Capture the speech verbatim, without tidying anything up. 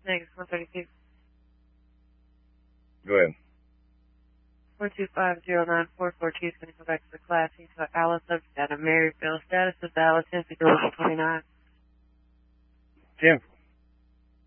Thanks, one thirty-two. Go ahead. four two five zero nine four four two is going to go back to the class. He's got Alice up at a Maryville. Status of Alice, Infidel twenty-nine. Tim.